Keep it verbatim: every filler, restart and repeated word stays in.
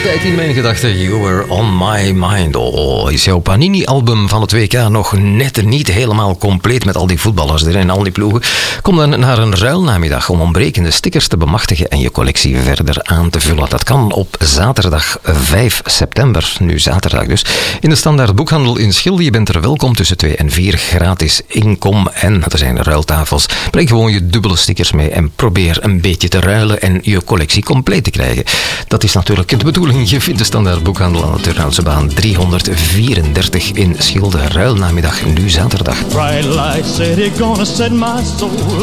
Tijd in mijn gedachten, You Were On My Mind. Oh, is jouw Panini-album van het W K nog net niet helemaal compleet met al die voetballers erin en al die ploegen? Kom dan naar een ruilnamiddag om ontbrekende stickers te bemachtigen en je collectie verder aan te vullen. Dat kan op zaterdag vijf september, nu zaterdag dus, in de Standaard Boekhandel in Schilde. Je bent er welkom tussen twee en vier, gratis inkom en er zijn ruiltafels. Breng gewoon je dubbele stickers mee en probeer een beetje te ruilen en je collectie compleet te krijgen. Dat is natuurlijk de bedoeling. Je vindt de Standaard Boekhandel aan de Turnhoutse baan driehonderdvierendertig in Schilde. Ruilnamiddag, nu zaterdag.